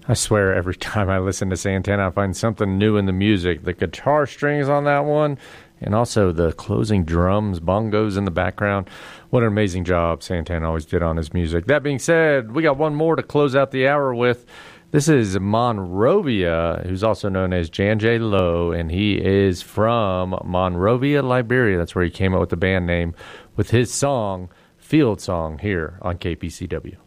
I swear every time I listen to Santana, I find something new in the music. The guitar strings on that one, and also the closing drums, bongos in the background. What an amazing job Santana always did on his music. That being said, we got one more to close out the hour with. This is Monrovia, who's also known as Jan J. Lowe, and he is from Monrovia, Liberia. That's where he came up with the band name with his song, Field Song, here on KPCW.